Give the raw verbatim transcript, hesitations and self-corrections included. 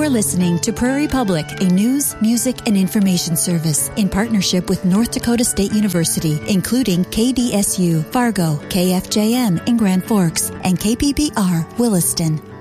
are listening to Prairie Public, a news, music, and information service in partnership with North Dakota State University, including K D S U, Fargo, K F J M in Grand Forks, and K P B R, Williston.